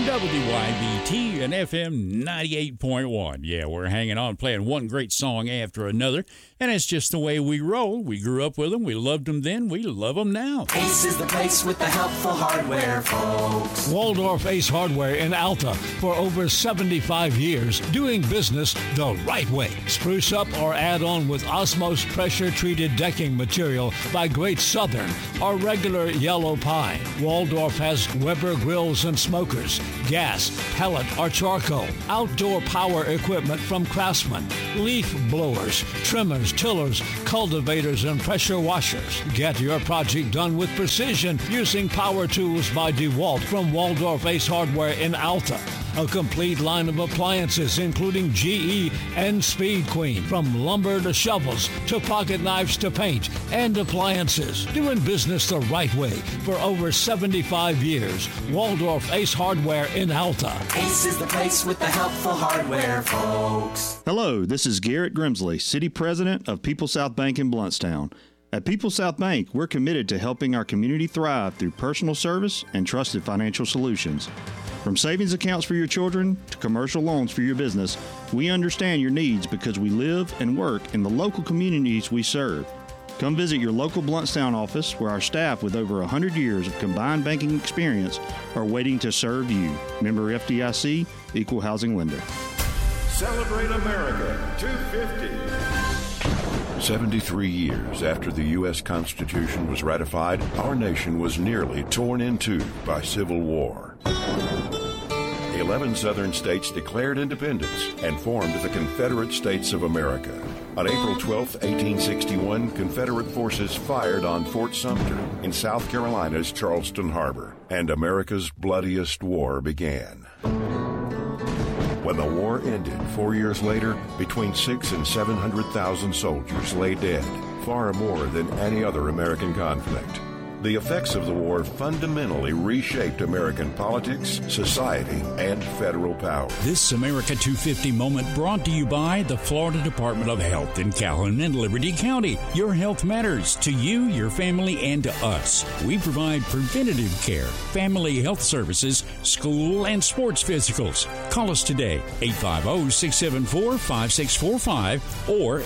WYBT and FM 98.1. Yeah, we're hanging on, playing one great song after another, and it's just the way we roll. We grew up with them, we loved them then, we love them now. Ace is the place with the helpful hardware, folks. Waldorf Ace Hardware in Alta for over 75 years, doing business the right way. Spruce up or add on with Osmos pressure-treated decking material by Great Southern or regular yellow pine. Waldorf has Weber grills and smokers, gas, pellet, or charcoal, outdoor power equipment from Craftsman, leaf blowers, trimmers, tillers, cultivators, and pressure washers. Get your project done with precision using power tools by DeWalt from Waldorf Ace Hardware in Alta. A complete line of appliances including GE and Speed Queen, from lumber to shovels to pocket knives to paint and appliances. Doing business the right way for over 75 years. Waldorf Ace Hardware in Alta. Ace is the place with the helpful hardware, folks. Hello, this is Garrett Grimsley, City President of People South Bank in Bluntstown. At People South Bank, we're committed to helping our community thrive through personal service and trusted financial solutions. From savings accounts for your children to commercial loans for your business, we understand your needs because we live and work in the local communities we serve. Come visit your local Bluntstown office where our staff with over 100 years of combined banking experience are waiting to serve you. Member FDIC, Equal Housing Lender. Celebrate America 250. 73 years after the U.S. Constitution was ratified, our nation was nearly torn in two by civil war. 11 southern states declared independence and formed the Confederate States of America. On April 12, 1861, Confederate forces fired on Fort Sumter in South Carolina's Charleston Harbor, and America's bloodiest war began. When the war ended 4 years later, between 600,000 and 700,000 soldiers lay dead, far more than any other American conflict. The effects of the war fundamentally reshaped American politics, society, and federal power. This America 250 moment brought to you by the Florida Department of Health in Calhoun and Liberty County. Your health matters to you, your family, and to us. We provide preventative care, family health services, school and sports physicals. Call us today, 850-674-5645 or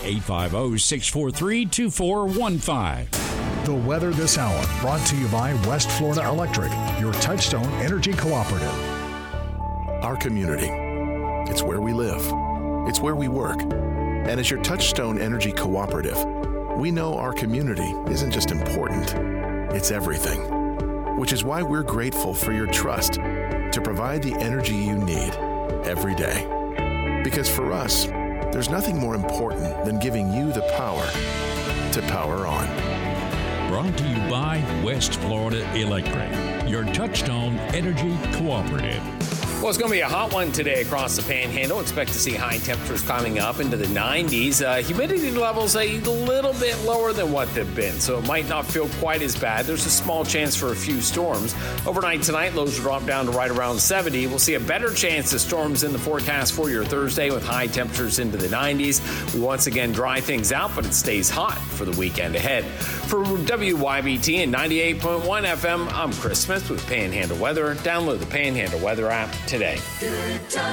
850-643-2415. The weather this hour brought to you by West Florida Electric, your Touchstone Energy Cooperative. Our community. It's where we live. It's where we work. And as your Touchstone Energy Cooperative, we know our community isn't just important, it's everything. Which is why we're grateful for your trust to provide the energy you need every day. Because for us, there's nothing more important than giving you the power to power on. Brought to you by West Florida Electric, your Touchstone Energy Cooperative. Well, it's going to be a hot one today across the Panhandle. Expect to see high temperatures climbing up into the 90s. Humidity levels a little bit lower than what they've been, so it might not feel quite as bad. There's a small chance for a few storms. Overnight tonight, lows will drop down to right around 70. We'll see a better chance of storms in the forecast for your Thursday with high temperatures into the 90s. We once again dry things out, but it stays hot for the weekend ahead. For WYBT and 98.1 FM, I'm Chris Smith with Panhandle Weather. Download the Panhandle Weather app today.